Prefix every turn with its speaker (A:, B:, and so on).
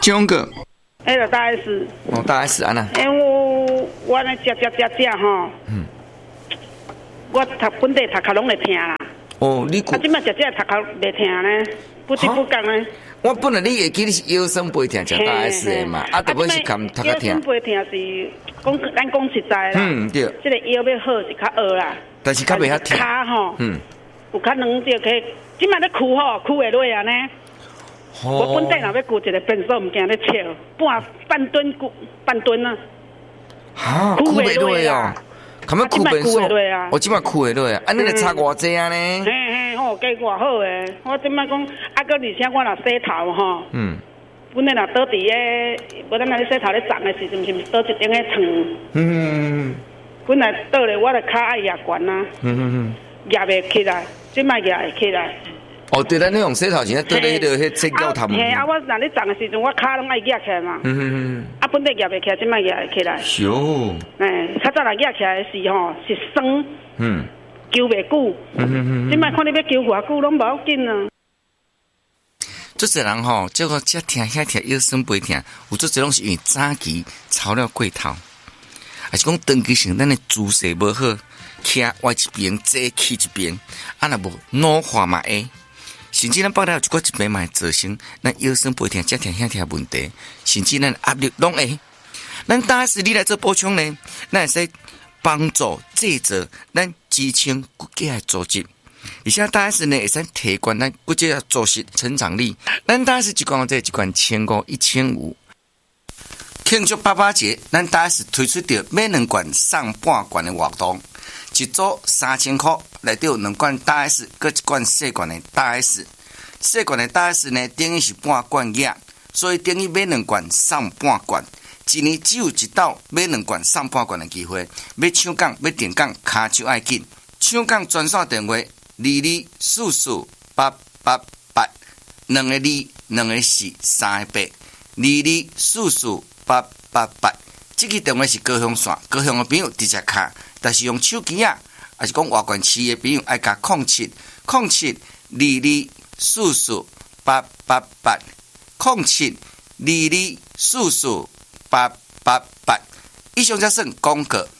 A: 种个？
B: 迄个大 S。
A: 哦，大 S 安那？
B: 我呢食吼。我读本地读壳拢会听啦。
A: 哦，你
B: 即摆食读壳袂听呢，不知不觉呢。
A: 我本来你会记你是腰酸背痛食大 S 的嘛，啊，特别是看读较听。
B: 腰酸背痛是咱讲实在啦。
A: 对。
B: 这个腰要好是较学啦。
A: 但是较袂遐听。
B: 骹吼。有较软着去，即摆咧哭吼，哭会落啊呢。我本地若要顾一个便所，唔惊咧笑，半吨啊。
A: 哈，哭袂落哦。看要哭便所，我即摆哭会落啊！安尼来差偌济啊呢？
B: 吼，加偌好诶！我即摆讲，啊个而且我若洗头吼，本来若倒伫个，无咱那洗头咧长诶时阵，是毋是倒一顶个床？本来倒咧，我著骹爱压悬啊，压袂起来，即摆压会起来。
A: 哦，对，咱那用洗头前倒咧迄个迄洗脚头。
B: 嘿，我若咧长诶时阵，我骹拢爱压起来嘛。啊，本地压袂起来，即摆压会起来。
A: 哟。
B: 较早若压起来是吼是酸。揪袂久。即摆看你要揪偌久，拢无要紧啊。
A: 做些人吼，这个遮听遐听腰酸背痛，有做些拢是因为早期操了过头，还是讲长期性咱的姿势无好，徛歪一边，坐起一边，啊若无脑化嘛会。甚至咱腹内有一边嘛会造成咱腰酸背痛、遮疼遐疼问题，甚至咱压力拢会。咱大 S 你来做补充呢，咱会使帮助制作咱支撑骨骼的组织，而且大 S 呢会使提高咱骨质的组织成长力。咱大 S 一罐这一罐1500、1500。庆祝爸爸节，咱大 S 推出着买2罐送半罐的活动。一组3000块，内底有2罐大 S， 搁1罐细罐的大 S。细罐的大 S 呢，等于是半罐液，所以等于买2罐送半罐。一年只有一道买2罐送半罐的机会。要抢讲，要订讲，卡就爱紧。抢讲专线电话22448888，2个2，2个4，3个8，22448888。这个电话是高雄线，高雄的朋友直接卡，但是用手机啊，还是讲外县市的朋友爱加070722448888，0722448888。以上才算广告。